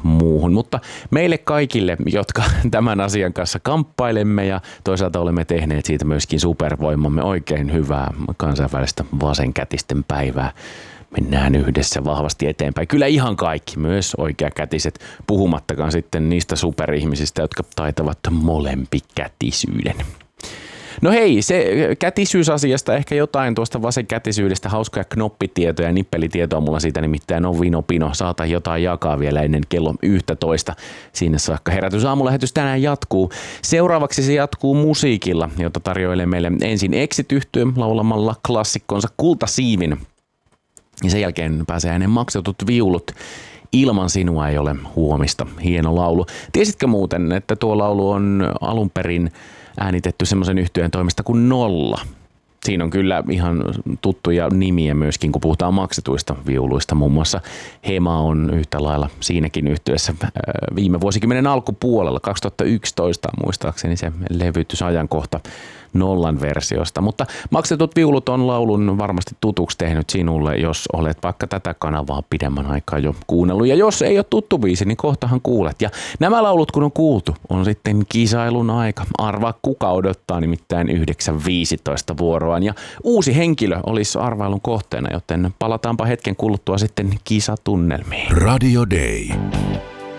muuhun. Mutta meille kaikille, jotka tämän asian kanssa kamppailemme ja toisaalta olemme tehneet siitä myöskin supervoimamme, oikein hyvää kansainvälistä vasenkätisten päivää. Mennään yhdessä vahvasti eteenpäin. Kyllä ihan kaikki, myös oikeakätiset, puhumattakaan sitten niistä superihmisistä, jotka taitavat molempikätisyyden. No hei, se kätisyysasiasta ehkä jotain tuosta vasenkätisyydestä, hauskoja knoppitietoja ja nippelitietoa mulla siitä nimittäin on vino pino. Saatan jotain jakaa vielä ennen kello 11. Siinä saakka herätysaamulähetys tänään jatkuu. Seuraavaksi se jatkuu musiikilla, jota tarjoilee meille ensin Exit-yhtye laulamalla klassikkonsa Kultasiivin. Ja sen jälkeen pääsee ääneen Maksetut viulut. Ilman sinua ei ole huomista. Hieno laulu. Tiesitkö muuten, että tuo laulu on alun perin äänitetty semmoisen yhtyeen toimesta kuin Nolla? Siinä on kyllä ihan tuttuja nimiä myöskin, kun puhutaan maksetuista viuluista. Muun muassa Hema on yhtä lailla siinäkin yhtyeessä viime vuosikymmenen alkupuolella, 2011 muistaakseni se levytysajankohta Nollan versiosta. Mutta Maksetut viulut on laulun varmasti tutuksi tehnyt sinulle, jos olet vaikka tätä kanavaa pidemmän aikaa jo kuunnellut. Ja jos ei ole tuttu biisi, niin kohtahan kuulet. Ja nämä laulut kun on kuultu, on sitten kisailun aika. Arvaa kuka odottaa nimittäin 9.15 vuoroaan. Ja uusi henkilö olisi arvailun kohteena, joten palataanpa hetken kuluttua sitten kisatunnelmiin. Radio Day.